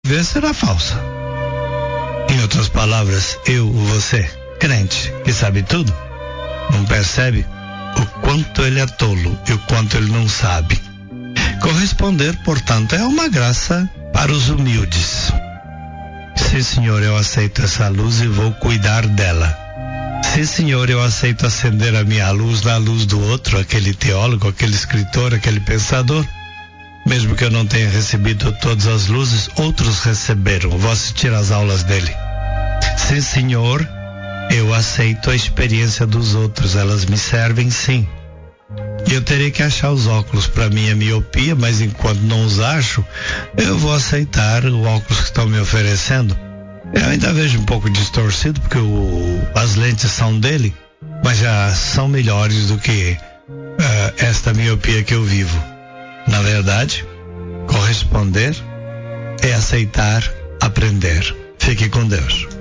ver será falsa. Em outras palavras, você, crente, que sabe tudo, não percebe o quanto ele é tolo e o quanto ele não sabe. Corresponder, portanto, é uma graça para os humildes. Sim, Senhor, eu aceito essa luz e vou cuidar dela. Sim, Senhor, eu aceito acender a minha luz na luz do outro, aquele teólogo, aquele escritor, aquele pensador. Mesmo que eu não tenha recebido todas as luzes, outros receberam. Vou assistir às aulas dele. Sim, Senhor, eu aceito a experiência dos outros. Elas me servem, sim. Eu terei que achar os óculos para minha miopia, mas enquanto não os acho, eu vou aceitar o óculos que estão me oferecendo. Eu ainda vejo um pouco distorcido, porque as lentes são dele, mas já são melhores do que esta miopia que eu vivo. Na verdade, corresponder é aceitar, aprender. Fique com Deus.